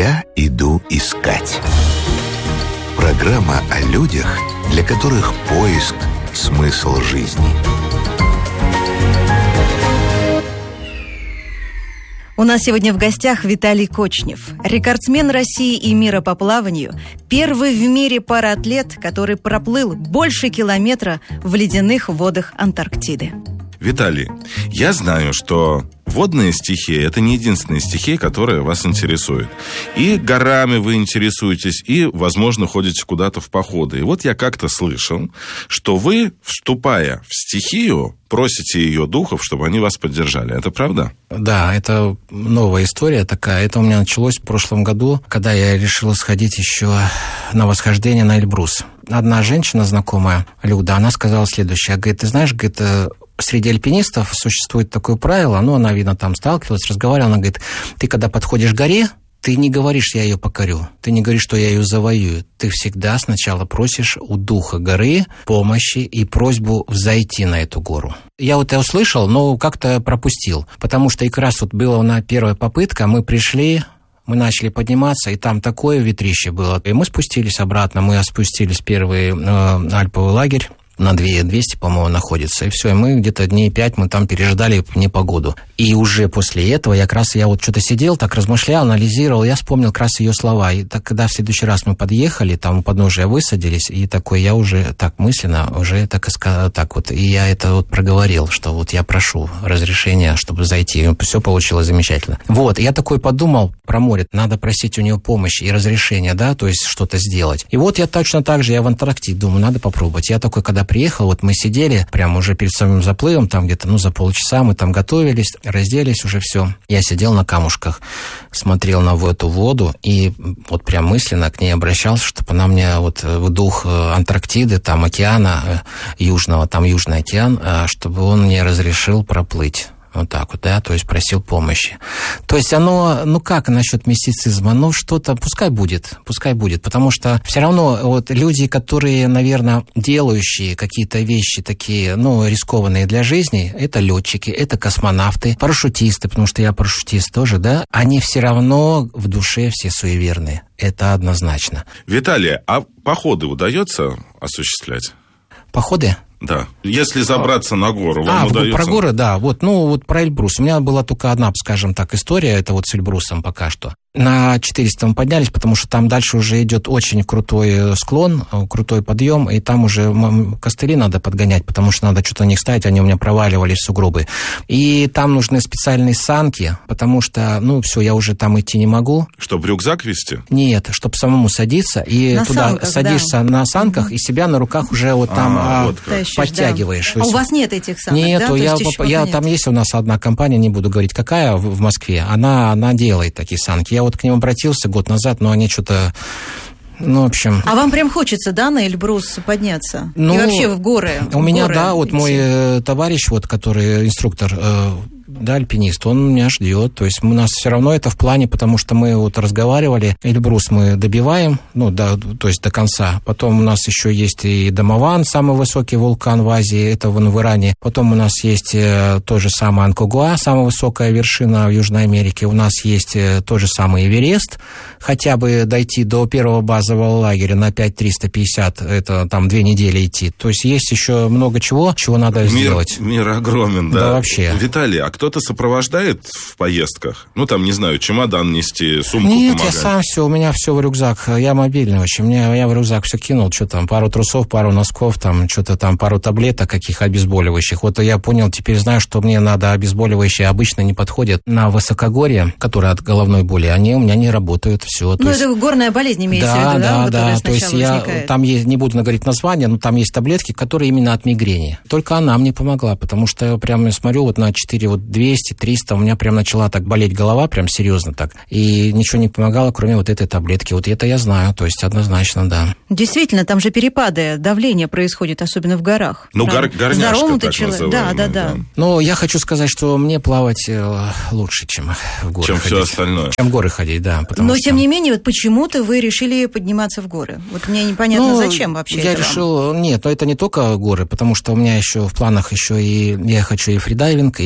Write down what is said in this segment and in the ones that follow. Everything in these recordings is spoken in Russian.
«Я иду искать». Программа о людях, для которых поиск – смысл жизни. У нас сегодня в гостях Виталий Кочнев, рекордсмен России и мира по плаванию, первый в мире параатлет, который проплыл больше километра в ледяных водах Антарктиды. Виталий, я знаю, что водные стихии – это не единственные стихии, которые вас интересуют. И горами вы интересуетесь, и, возможно, ходите куда-то в походы. И вот я как-то слышал, что вы, вступая в стихию, просите ее духов, чтобы они вас поддержали. Это правда? Да, это новая история такая. Это у меня началось в прошлом году, когда я решил сходить еще на восхождение на Эльбрус. Одна женщина знакомая, Люда, она сказала следующее. Говорит, ты знаешь, говорит, среди альпинистов существует такое правило, она, видно, там сталкивалась, разговаривала, она говорит, ты когда подходишь к горе, ты не говоришь, я ее покорю, ты не говоришь, что я ее завоюю, ты всегда сначала просишь у духа горы помощи и просьбу взойти на эту гору. Я вот это услышал, но как-то пропустил, потому что как раз вот была первая попытка, мы пришли, мы начали подниматься, и там такое ветрище было. И мы спустились обратно, мы спустились в первый альповый лагерь, на 2200, по-моему, находится. И все, и мы где-то дней 5 мы там переждали непогоду. И уже после этого я вот что-то сидел, так размышлял, анализировал, я вспомнил как раз ее слова. И так, когда в следующий раз мы подъехали, там у подножия высадились, и такой я уже так мысленно, уже так вот, и я это вот проговорил, что вот я прошу разрешения, чтобы зайти. И все получилось замечательно. Вот, я такой подумал про море, надо просить у нее помощи и разрешения, да, то есть что-то сделать. И вот я точно так же, я в Антарктиде думаю, надо попробовать. Я такой, когда приехал, вот мы сидели прямо уже перед самым заплывом, там где-то, за полчаса мы там готовились, разделись уже все. Я сидел на камушках, смотрел на эту воду и вот прям мысленно к ней обращался, чтобы она мне вот в дух Антарктиды, там океана южного, там Южный океан, чтобы он мне разрешил проплыть. Вот так вот, да, то есть просил помощи. То есть оно, как насчет мистицизма, что-то, пускай будет, потому что все равно вот люди, которые, наверное, делающие какие-то вещи такие, рискованные для жизни, это летчики, это космонавты, парашютисты, потому что я парашютист тоже, да, они все равно в душе все суеверные, это однозначно. Виталий, а походы удается осуществлять? Походы? Да. Если забраться на гору, вам удается? Про горы, да. Вот про Эльбрус. У меня была только одна, скажем так, история, это вот с Эльбрусом пока что. На 400 мы поднялись, потому что там дальше уже идет очень крутой склон, крутой подъем, и там уже костыли надо подгонять, потому что надо что-то на них ставить, они у меня проваливались в сугробы. И там нужны специальные санки, потому что, все, я уже там идти не могу. Чтобы рюкзак везти? Нет, чтобы самому садиться, и на туда санках, садишься на санках, и себя на руках уже вот там подтягиваешь. Да. А у вас нет этих санок, Нету, да? Там есть у нас одна компания, не буду говорить, какая, в Москве, она делает такие санки. Я вот к ним обратился год назад, но они что-то... в общем... А вам прям хочется, да, на Эльбрус подняться? И вообще в горы? У меня, да, вот мой товарищ, который инструктор... Да, альпинист, он меня ждет. То есть у нас все равно это в плане, потому что мы вот разговаривали, Эльбрус мы добиваем, то есть до конца. Потом у нас еще есть и Дамаван, самый высокий вулкан в Азии, это в Иране. Потом у нас есть то же самое Анкогуа, самая высокая вершина в Южной Америке. У нас есть то же самое Эверест. Хотя бы дойти до первого базового лагеря на 5350, это там 2 недели идти. То есть есть еще много чего надо сделать. Мир огромен, да. Да, вообще. Виталий, а кто-то сопровождает в поездках? Не знаю, чемодан нести, сумку Нет, помогать? я сам все, у меня все в рюкзак. Я мобильный очень. Я в рюкзак все кинул, что там, пару трусов, пару носков, там, что-то там, пару таблеток каких обезболивающих. Вот я понял, теперь знаю, что мне надо обезболивающие, обычно не подходят на высокогорье, которые от головной боли, они у меня не работают, все. Это горная болезнь имеется в виду, да? Да, то есть там есть, не буду говорить название, но там есть таблетки, которые именно от мигрени. Только она мне помогла, потому что я прям смотрю на 200, 300, у меня прям начала так болеть голова, прям серьезно так. И ничего не помогало, кроме этой таблетки. Вот это я знаю, то есть однозначно, да. Действительно, там же перепады давления происходят, особенно в горах. Горняшка так называемая. Да. Но я хочу сказать, что мне плавать лучше, чем в горы чем ходить. Все остальное. Чем в горы ходить, да. Но, тем не менее, почему-то вы решили подниматься в горы. Мне непонятно, зачем вообще я решил, но это не только горы, потому что у меня еще в планах я хочу и фридайвинг, и дайвинг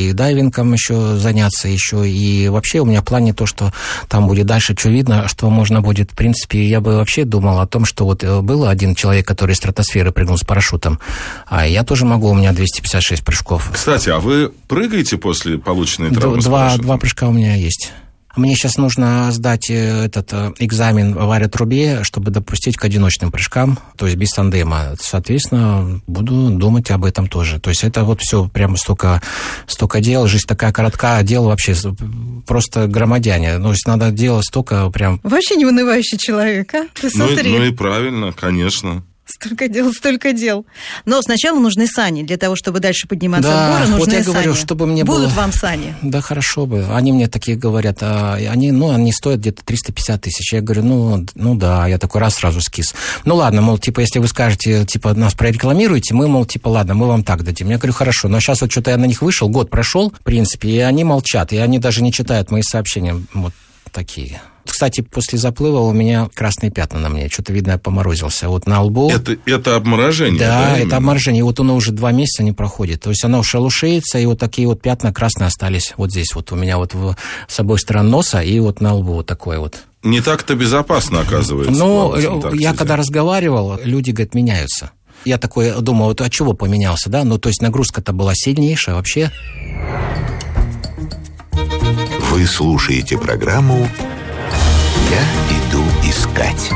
спаррингом еще заняться еще. И вообще у меня в плане то, что там будет дальше, что видно, что можно будет. В принципе, я бы вообще думал о том, что вот был один человек, который из стратосферы прыгнул с парашютом, а я тоже могу, у меня 256 прыжков. Кстати, а вы прыгаете после полученной травмы? Два прыжка у меня есть. Мне сейчас нужно сдать этот экзамен в аэротрубе, чтобы допустить к одиночным прыжкам, то есть без тандема. Соответственно, буду думать об этом тоже. То есть это вот все прямо столько дел, жизнь такая коротка, дел вообще просто громадяне. То есть надо делать столько прям... Вообще не унывающий человек, а? Ты смотри. Ну и правильно, конечно. Столько дел. Но сначала нужны сани. Для того, чтобы дальше подниматься в горы, нужны вот я сани. говорю, чтобы мне Будут было... вам сани. Да, хорошо бы. Они мне такие говорят, они стоят где-то 350 тысяч. Я говорю, ну да. Я такой сразу скис. Ну ладно, мол, типа, если вы скажете, типа, нас прорекламируете, мы, мол, типа, ладно, мы вам так дадим. Я говорю, хорошо. Но сейчас вот что-то я на них вышел, год прошел, в принципе, и они молчат, и они даже не читают мои сообщения. Вот такие. Кстати, после заплыва у меня красные пятна на мне. Что-то, видно, я поморозился. Вот на лбу... Это обморожение? Да, это обморожение. И вот оно уже 2 месяца не проходит. То есть оно шелушеется, и вот такие вот пятна красные остались вот здесь. Вот у меня вот с обоих сторон носа и вот на лбу вот такое вот. Не так-то безопасно, оказывается. Ну, я когда разговаривал, люди, говорят, меняются. Я такой думал, вот, а чего поменялся, да? Ну, то есть нагрузка-то была сильнейшая вообще. Вы слушаете программу «Я иду искать»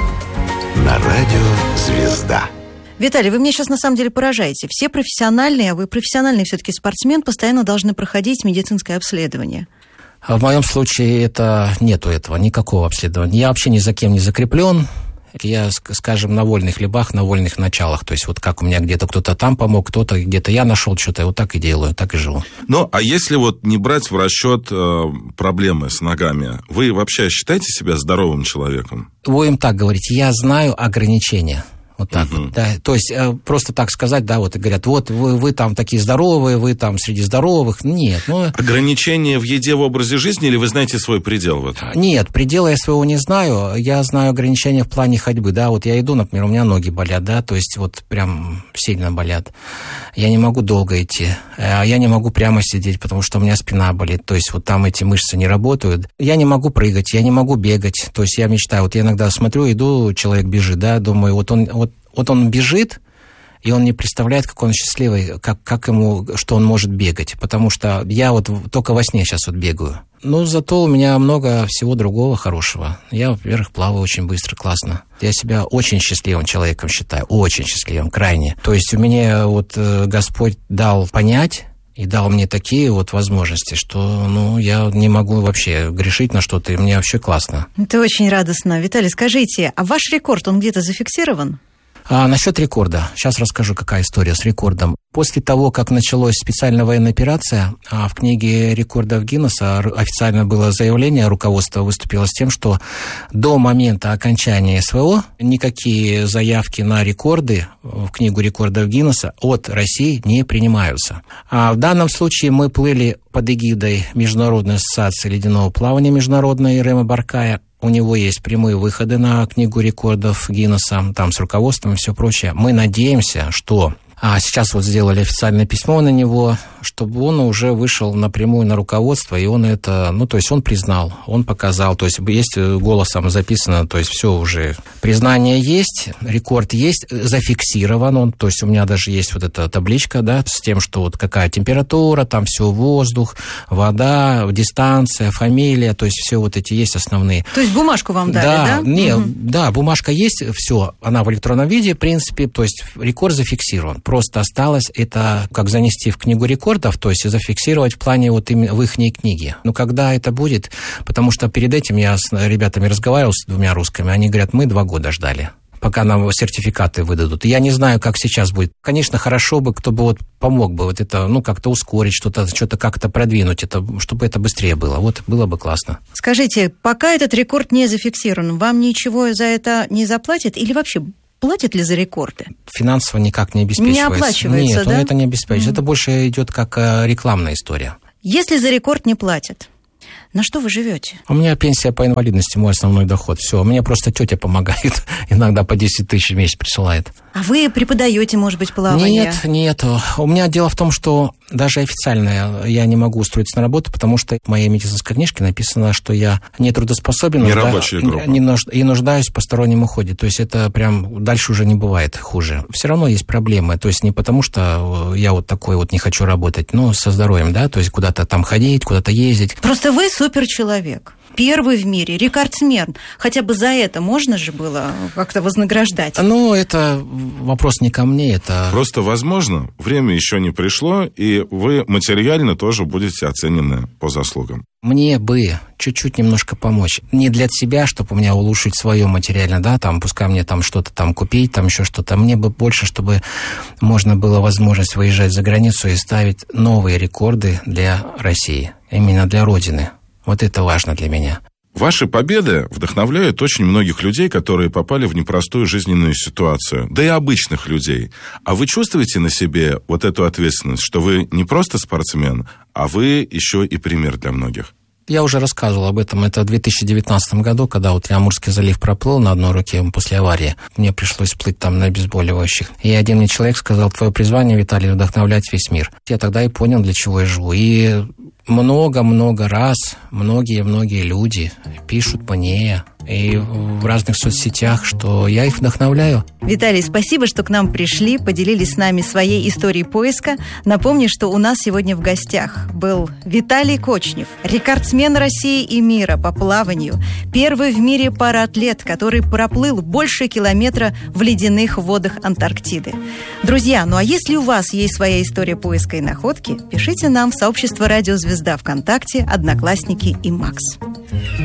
на радио «Звезда». Виталий, вы меня сейчас на самом деле поражаете. Все профессиональные, а вы профессиональный все-таки спортсмен, постоянно должны проходить медицинское обследование. А в моем случае нету этого, никакого обследования. Я вообще ни за кем не закреплен. Я, скажем, на вольных хлебах, на вольных началах. То есть вот как у меня где-то кто-то там помог, кто-то где-то я нашел что-то, вот так и делаю, так и живу. Ну, а если вот не брать в расчет проблемы с ногами, вы вообще считаете себя здоровым человеком? Будем так говорить, я знаю ограничения. Вот так вот, да. То есть просто так сказать, да, вот и говорят, вот вы там такие здоровые, вы там среди здоровых. Нет. Ограничения в еде, в образе жизни, или вы знаете свой предел в этом? Нет, предела я своего не знаю. Я знаю ограничения в плане ходьбы, да. Вот я иду, например, у меня ноги болят, да, то есть вот прям сильно болят. Я не могу долго идти. Я не могу прямо сидеть, потому что у меня спина болит. То есть вот там эти мышцы не работают. Я не могу прыгать, я не могу бегать. То есть я мечтаю, вот я иногда смотрю, иду, человек бежит, да, думаю, вот он бежит, и он не представляет, как он счастливый, как ему, что он может бегать. Потому что я вот только во сне сейчас вот бегаю. Но зато у меня много всего другого хорошего. Я, во-первых, плаваю очень быстро, классно. Я себя очень счастливым человеком считаю, очень счастливым, крайне. То есть у меня вот Господь дал понять и дал мне такие вот возможности, что, я не могу вообще грешить на что-то, и мне вообще классно. Это очень радостно. Виталий, скажите, а ваш рекорд, он где-то зафиксирован? Насчет рекорда. Сейчас расскажу, какая история с рекордом. После того, как началась специальная военная операция, в книге рекордов Гиннесса официально было заявление, руководство выступило с тем, что до момента окончания СВО никакие заявки на рекорды в книгу рекордов Гиннесса от России не принимаются. А в данном случае мы плыли под эгидой Международной ассоциации ледяного плавания международной Рема Баркая. У него есть прямые выходы на книгу рекордов Гиннесса, там с руководством и все прочее. Мы надеемся, что сейчас вот сделали официальное письмо на него, чтобы он уже вышел напрямую на руководство, и он это, то есть он признал, он показал, то есть есть голосом записано, то есть все уже, признание есть, рекорд есть, зафиксирован он, то есть у меня даже есть вот эта табличка, да, с тем, что вот какая температура, там все, воздух, вода, дистанция, фамилия, то есть все вот эти есть основные. То есть бумажку вам дали, да? Да, бумажка есть, все, она в электронном виде, в принципе, то есть рекорд зафиксирован. Просто осталось это, как занести в книгу рекордов, то есть зафиксировать в плане вот именно в их книге. Когда это будет, потому что перед этим я с ребятами разговаривал, с 2 русскими, они говорят, мы 2 года ждали, пока нам сертификаты выдадут. Я не знаю, как сейчас будет. Конечно, хорошо бы, кто бы вот помог бы вот это, как-то ускорить что-то как-то продвинуть, это, чтобы это быстрее было. Вот было бы классно. Скажите, пока этот рекорд не зафиксирован, вам ничего за это не заплатят или вообще платят ли за рекорды? Финансово никак не обеспечивается. Не оплачивается, Нет, да? это не обеспечивается. Это больше идет как рекламная история. Если за рекорд не платят, На что вы живете? У меня пенсия по инвалидности, мой основной доход. Все, мне просто тетя помогает. Иногда по 10 тысяч в месяц присылает. А вы преподаете, может быть, плавание? Нет. У меня дело в том, что даже официально я не могу устроиться на работу, потому что в моей медицинской книжке написано, что я нетрудоспособен и нуждаюсь в постороннем уходе. То есть это прям дальше уже не бывает хуже. Все равно есть проблемы. То есть не потому, что я вот такой вот не хочу работать, но со здоровьем, да, то есть куда-то там ходить, куда-то ездить. Просто вы суперчеловек. Первый в мире, рекордсмен. Хотя бы за это можно же было как-то вознаграждать? Ну, это вопрос не ко мне, это... Просто, возможно, время еще не пришло, и вы материально тоже будете оценены по заслугам. Мне бы чуть-чуть немножко помочь. Не для себя, чтобы у меня улучшить свое материально, да, там, пускай мне там что-то там купить, там еще что-то. Мне бы больше, чтобы можно было возможность выезжать за границу и ставить новые рекорды для России, именно для Родины. Вот это важно для меня. Ваши победы вдохновляют очень многих людей, которые попали в непростую жизненную ситуацию, да и обычных людей. А вы чувствуете на себе вот эту ответственность, что вы не просто спортсмен, а вы еще и пример для многих? Я уже рассказывал об этом. Это в 2019 году, когда вот я Амурский залив проплыл на одной руке после аварии. Мне пришлось плыть там на обезболивающих. И один мне человек сказал: твое призвание, Виталий, вдохновлять весь мир. Я тогда и понял, для чего я живу. И много-много раз многие люди пишут мне и в разных соцсетях, что я их вдохновляю. Виталий, спасибо, что к нам пришли, поделились с нами своей историей поиска. Напомню, что у нас сегодня в гостях был Виталий Кочнев, рекордсмен России и мира по плаванию, первый в мире параатлет, который проплыл больше километра в ледяных водах Антарктиды. Друзья, ну а если у вас есть своя история поиска и находки, пишите нам в сообщество «Радио Звезда» ВКонтакте, Одноклассники и Макс.